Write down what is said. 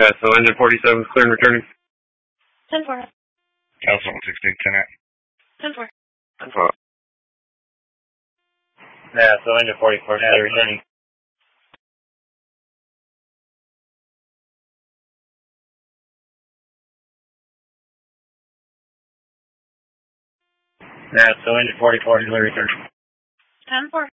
So engine 47 is clear and returning. 10-4. Council 16, 10-4. 10-4. Yeah, so engine 44 is clear returning. Yeah, so engine 44 is clear returning. 10-4.